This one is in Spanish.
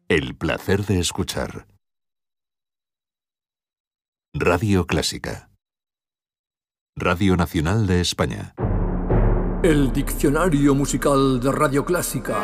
El placer de escuchar. Radio Clásica. Radio Nacional de España. El diccionario musical de Radio Clásica.